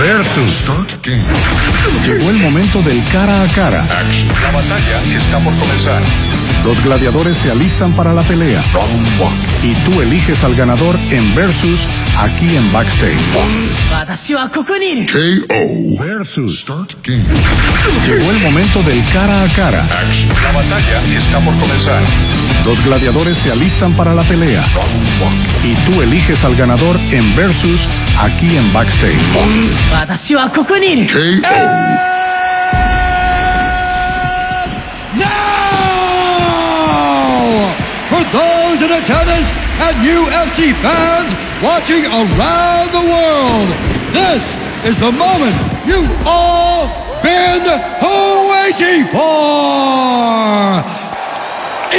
versus Start game. Llegó el momento del cara a cara. La batalla está por comenzar. Los gladiadores se alistan para la pelea. Round 1. Y tú eliges al ganador en versus aquí en Backstage. KO. Versus. Start game. Llegó el momento del cara a cara. La batalla está por comenzar. Los gladiadores se alistan para la pelea. Round 1. Y tú eliges al ganador en versus aquí en Backstage. KO. For those in attendance and UFC fans watching around the world, this is the moment you've all been waiting for.